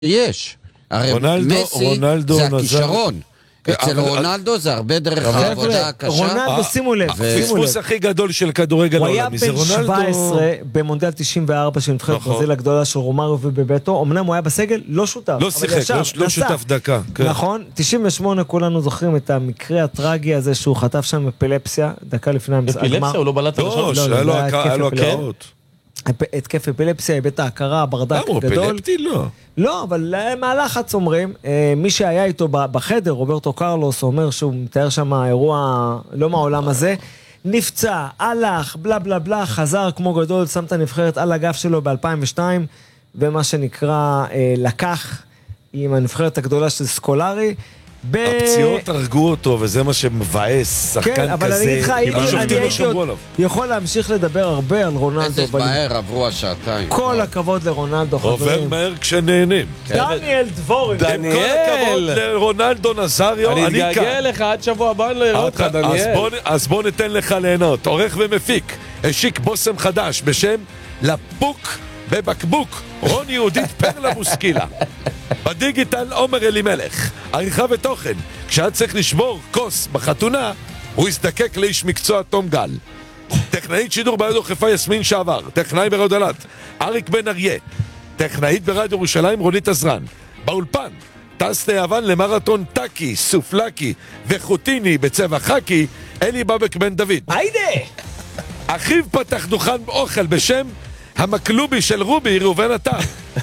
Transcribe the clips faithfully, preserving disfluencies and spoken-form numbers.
יש. הרי מסי זה הכישרון. אצל רונלדו זה הרבה דרך העבודה הקשה. רונלדו, שימו לב. הפספוס הכי גדול של כדורגל העולמי זה רונלדו. הוא היה בן שבע עשרה במונדיאל תשעים וארבע של נבחרת ברזיל הגדולה של רומאריו ובבטו. אמנם הוא היה בסגל, לא שותף. לא שיחק, לא שותף דקה. נכון, תשעים ושמונה כולנו זוכרים את המקרה הטרגי הזה שהוא חטף שם אפילפסיה, דקה לפני המשחק. אפילפסיה הוא לא בלט על לא, שהיה לו הקאות. התקף אפילפסיה, היבט ההכרה, ברדק גדול. אפילפטי לא. לא, אבל מהלחץ אומרים, מי שהיה איתו בחדר, רוברטו קרלוס, אומר שהוא מתאר שם אירוע לא מהעולם הזה, נפצע, הלך, בלה בלה בלה, חזר כמו גדול, שם את הנבחרת על הגף שלו ב-אלפיים ושתיים, ומה שנקרא לקח עם הנבחרת הגדולה של סקולרי, הפציעות הרגו אותו, וזה מה שמבאס, שחקן כזה. כן, אבל אני אגיד לך, אני יכול להמשיך לדבר הרבה על רונלדו. איזה מהר עברו השעתיים. כל הכבוד לרונלדו, חברים. עובר מהר כשנהנים. דניאל דבורין. דניאל. כל הכבוד לרונלדו נזריו. אני אתגעגע לך עד שבוע הבא, אני לא אראה אותך, דניאל. אז בוא ניתן לך ליהנות. עורך ומפיק, השיק בוסם חדש בשם לפוק בבקבוק, רון יהודית פרלה מוסקילה. בדיגיטל עומר אלימלך. עריכה ותוכן, כשאת צריך לשבור כוס בחתונה, הוא יזדקק לאיש מקצוע תום גל. טכנאית שידור ברדיו חיפה יסמין שעבר, טכנאי ברדיו דלת אריק בן אריה, טכנאית ברדיו ירושלים רונית עזרן. באולפן טס ליוון למרתון טאקי, סופלקי וחוטיני בצבע חקי, אלי בבק בן דוד. היידה! אחיו פתח דוכן אוכל בשם המקלובי של רובי ראובן עטר.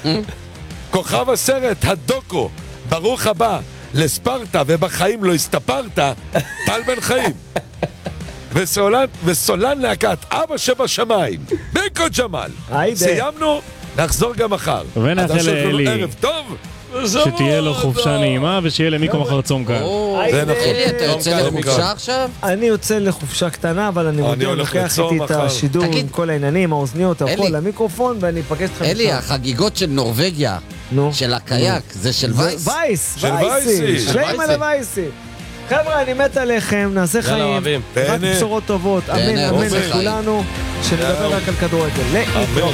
כוכב הסרט הדוקו ברוך הבא לספרטה ובחיים לא הסתפרת, טל בן חיים. וסולן, וסולן להקת אבא שבשמיים, ביקו ג'מל. סיימנו, נחזור גם מחר. ונאחל לאלי ערב טוב, שתהיה לו חופשה נעימה ושיהיה למיקו מחר צום קל. אלי, אתה יוצא לחופשה עכשיו? אני יוצא לחופשה קטנה, אבל אני מודה, לוקח איתי את השידור עם כל העניינים, האוזניות, הכל, המיקרופון, ואני אפגש אתכם. אלי, החגיגות של נורווגיה, של הקייק, זה של וייס? וייס, של וייסי. שלם על הווייסי. חבר'ה, אני מת עליכם, נעשה חיים, רק בשורות טובות, אמן, אמן לכולנו, שנדבר רק על כדורגל. להתראות.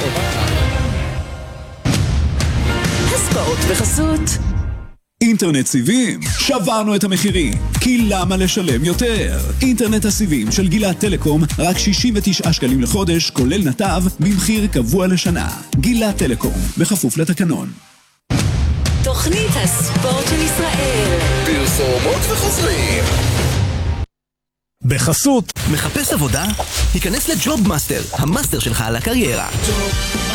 השפעות בחסות אינטרנט סיבים, שברנו את המחירים, כי למה לשלם יותר? אינטרנט הסיבים של גילת טלקום, רק שישים ותשעה שקלים לחודש, כולל נתב, במחיר קבוע לשנה. גילת טלקום, בכפוף לתקנון. תוכנית הספורט של ישראל, פרסומות וחוזרים. בחסות מחפש עבודה? היכנס לג'וב מאסטר, המאסטר שלך על הקריירה.